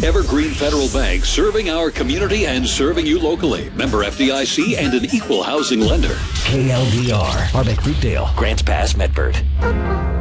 Evergreen Federal Bank, serving our community and serving you locally. Member FDIC and an equal housing lender. KLDR, Arbec Fruitdale, Grants Pass, Medford.